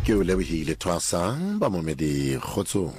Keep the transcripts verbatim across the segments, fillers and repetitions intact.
ke o lebogile thwasang ba momedi kgotsong.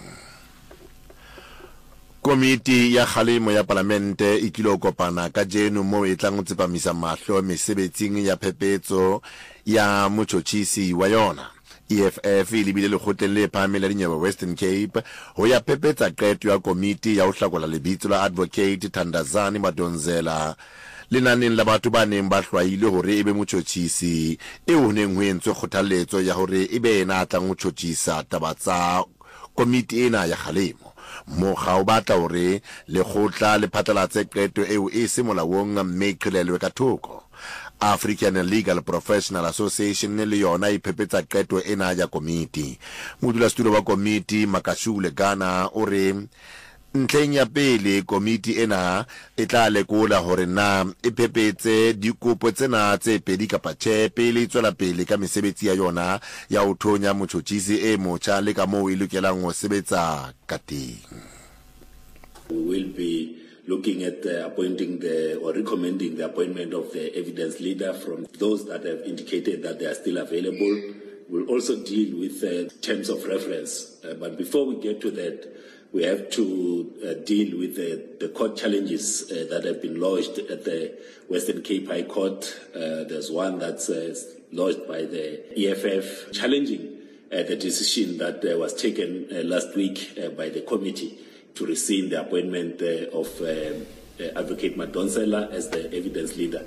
Komiti ya kgalemo ya palamente e tlile go kopana ka jeno mo e tlang go tsepamisa mahlo mesebetsing ya phepetso ya motšhotšhisi wa yona. E F F e lebile lekgotleng le phahameng la dinyewe Western Cape ho ya phepetsa qeto ya komiti ya ho hlakola lebitso la Advocate Thandazani Madonsela lenaneng la batho ba neng ba hlwaile hore ebe motšhotšhisi e ho neng ho entswe kgothaletso ya hore ebe ena a tlang ho tjhotšhisa taba tsa komiti ena ya kgalemo. Mokga o batla hore lekgotla le phatlalatse qeto eo e se molaong mme e qhelelwe ka thoko. African Legal Professional Association le yona e phepetsa qeto ena ya komiti. Modulasetulo wa komiti Makashule Gana o re ntlheng ya pele komiti ena e tla lekola hore na e phepetse dikopo tsena tse pedi kapa tjhe pele e tswela pele ka mesebetsi ya yona ya ho thonya motjhotšhisi e motjha le ka moo e lokelang ho sebetsa ka teng. We will be looking at uh, appointing the or recommending the appointment of the evidence leader from those that have indicated that they are still available. We'll also deal with uh, terms of reference. Uh, but before we get to that, we have to uh, deal with the, the court challenges uh, that have been lodged at the Western Cape High Court. Uh, there's one that's uh, lodged by the E F F challenging uh, the decision that uh, was taken uh, last week uh, by the committee to rescind the appointment uh, of uh, uh, Advocate Madonsela as the evidence leader.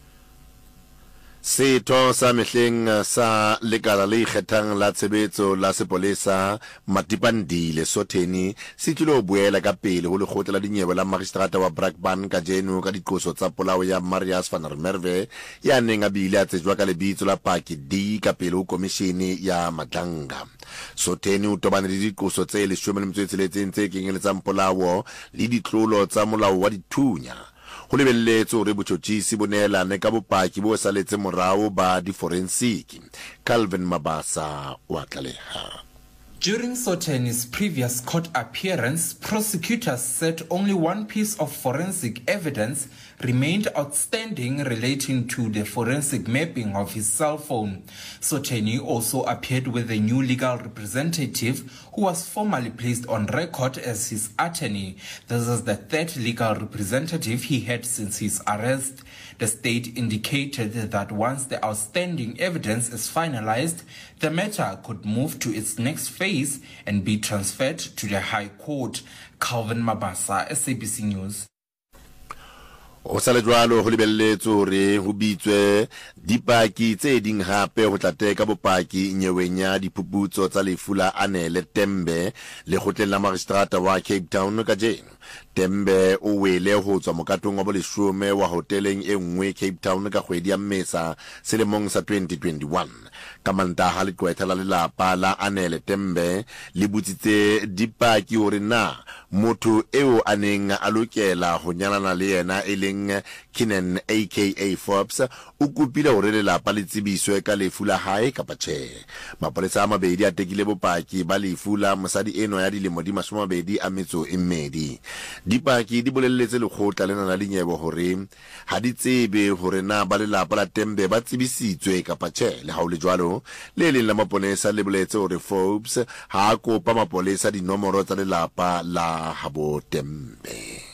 Setho sa mehleng sa lekala le ikgethang la tshebetso la sepolesa Matipandile Sotheni se tlile ho boela ka pele ho lekgotla la dinyewe la magistrata wa Brakpan ka jeno ka diqoso tsa polao ya Marius van der Merwe ya neng a bile a tsejwa ka lebitso la Paki D ka pele ho komishene ya Madlanga. Sotheni o tobane le diqoso tse leshome le metso e tsheletseng tse kenyeletsang polao le ditlolo tsa molao wa dithunya. Ho lebelletse hore botjhotšhisi bo neelane ka bopaki bo saletse morao ba di-forensic. Calvin Mabasa wa tlaleha. During Sotheni's previous court appearance, prosecutors said only one piece of forensic evidence remained outstanding relating to the forensic mapping of his cell phone. Sotheni also appeared with a new legal representative who was formally placed on record as his attorney. This is the third legal representative he had since his arrest. The state indicated that once the outstanding evidence is finalized, the matter could move to its next phase and be transferred to the High Court. Calvin Mabasa, S A B C News. O sale jwalo ho lebelletse hore ho bitswe dipaki tse ding hape ho tlateka bopaki nyeweng ya diphuputso tsa lefu la Anele Tembe le kgotleng la magistrata wa Cape Town ka jeno. Tembe o wele ho tswa mokatong wa boleshome wa hoteleng e nngwe Cape Town ka kgwedi ya Mmesa selemong sa twenty twenty-one. Ka Mantaha leqwetha la lelapa la Anele Tembe le butsitse dipaki hore na motho eo a neng a lokela ho nyalana le yena e leng Kinen aka Forbes o kopile hore lelapa le tsebiswe ka lefu la hae kapa tjhe. Mapolesa a mabedi a tekile bopaki ba lefu la mosadi eno ya dilemo di mashome a mabedi a metso e mmedi. Dipaki di bolelletse lekgotla lena la dinyewe hore ha di tsebe hore na ba lelapa la Tembe ba tsebisitswe kapa tjhe. Le ha o le jwalo, le leng la maponesa le boletse hore Forbes ha a kopa mapolesa dinomoro tsa lelapa la habo Tembe.